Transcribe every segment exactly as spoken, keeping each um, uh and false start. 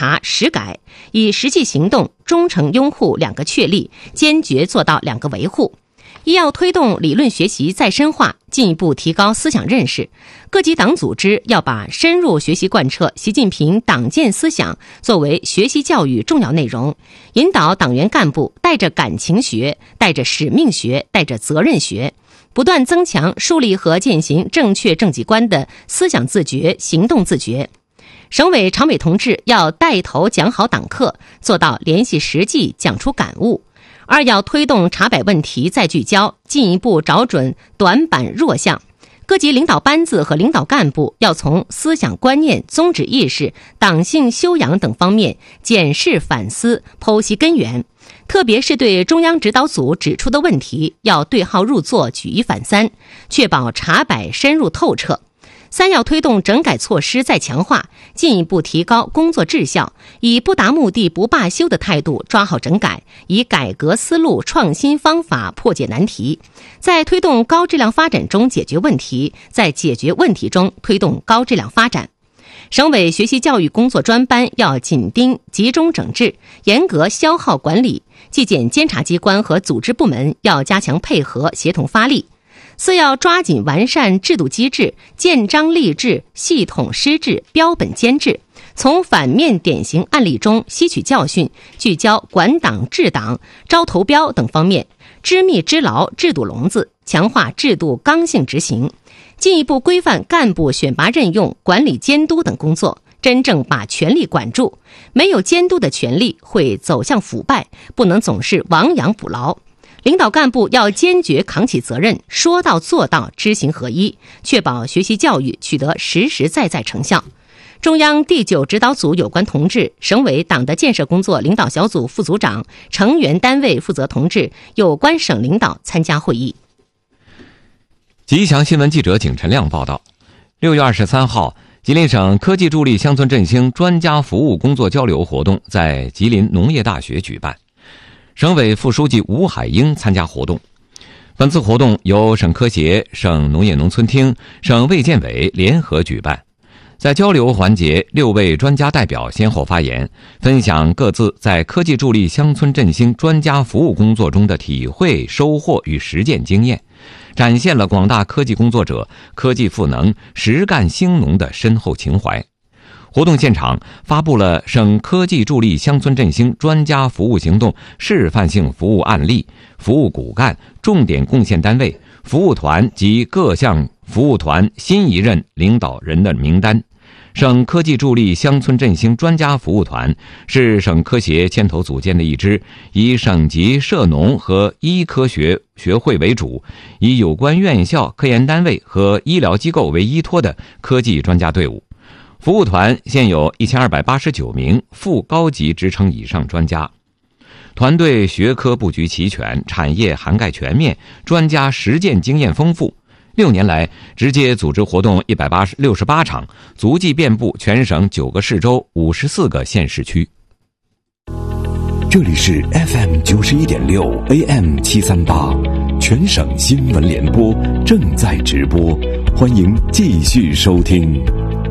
查实改，以实际行动忠诚拥护两个确立，坚决做到两个维护。一要推动理论学习再深化，进一步提高思想认识。各级党组织要把深入学习贯彻习近平党建思想作为学习教育重要内容，引导党员干部带着感情学、带着使命学、带着责任学，不断增强树立和践行正确政绩观的思想自觉、行动自觉。省委常委同志要带头讲好党课，做到联系实际，讲出感悟。二要推动查摆问题再聚焦，进一步找准短板弱项。各级领导班子和领导干部要从思想观念、宗旨意识、党性修养等方面检视反思、剖析根源，特别是对中央指导组指出的问题，要对号入座、举一反三，确保查摆深入透彻。三要推动整改措施再强化，进一步提高工作质效，以不达目的不罢休的态度抓好整改，以改革思路、创新方法破解难题，在推动高质量发展中解决问题，在解决问题中推动高质量发展。省委学习教育工作专班要紧盯集中整治，严格消耗管理，纪检监察机关和组织部门要加强配合，协同发力。四要抓紧完善制度机制，建章立制，系统施治，标本监制，从反面典型案例中吸取教训，聚焦管党治党、招投标等方面，织密织牢制度笼子，强化制度刚性执行，进一步规范干部选拔任用、管理监督等工作，真正把权力管住。没有监督的权力会走向腐败，不能总是亡羊补牢。领导干部要坚决扛起责任，说到做到，知行合一，确保学习教育取得实实在在成效。中央第九指导组有关同志、省委党的建设工作领导小组副组长、成员单位负责同志、有关省领导参加会议。 吉祥新闻记者景晨亮报道，六月二十三号，吉林省科技助力乡村振兴专家服务工作交流活动在吉林农业大学举办。省委副书记吴海英参加活动。本次活动由省科协、省农业农村厅、省卫健委联合举办。在交流环节，六位专家代表先后发言，分享各自在科技助力乡村振兴专家服务工作中的体会、收获与实践经验，展现了广大科技工作者科技赋能、实干兴农的深厚情怀。活动现场发布了省科技助力乡村振兴专家服务行动示范性服务案例、服务骨干、重点贡献单位、服务团及各项服务团新一任领导人的名单。省科技助力乡村振兴专家服务团是省科协牵头组建的一支以省级社农和医科学学会为主，以有关院校、科研单位和医疗机构为依托的科技专家队伍。服务团现有一千二百八十九名副高级职称以上专家，团队学科布局齐全，产业涵盖全面，专家实践经验丰富。六年来，直接组织活动一百六十八场，足迹遍布全省九个市州、五十四个县市区。 这里是 F M 九十一点六 A M 七三八，全省新闻联播正在直播，欢迎继续收听。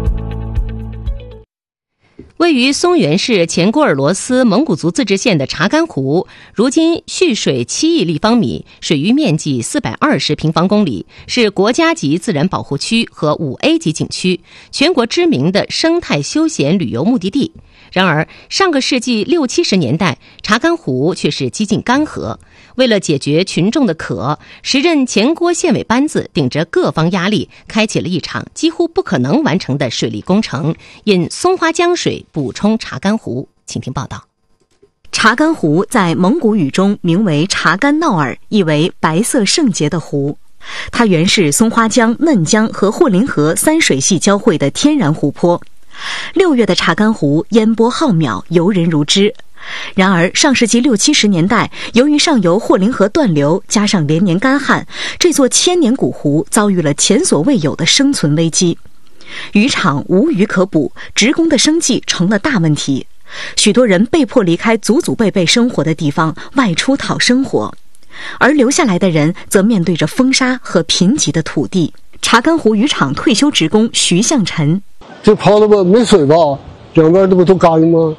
位于松原市前郭尔罗斯蒙古族自治县的查干湖，如今蓄水七亿立方米，水域面积四百二十平方公里，是国家级自然保护区和 五 A 级景区，全国知名的生态休闲旅游目的地。然而，上个世纪六七十年代，查干湖却是几近干涸。为了解决群众的渴，时任前郭县委班子顶着各方压力，开启了一场几乎不可能完成的水利工程，引松花江水补充查干湖。请听报道。 查干湖在蒙古语中名为查干闹尔，意为白色圣洁的湖。它原是松花江、嫩江和霍林河三水系交汇的天然湖泊。六月的查干湖烟波浩渺，游人如织。然而上世纪六七十年代，由于上游霍林河断流，加上连年干旱，这座千年古湖遭遇了前所未有的生存危机。渔场无鱼可捕，职工的生计成了大问题，许多人被迫离开祖祖辈辈生活的地方，外出讨生活，而留下来的人则面对着风沙和贫瘠的土地。查干湖渔场退休职工徐向臣， 这泡的不没水吧，两边这不都干吗？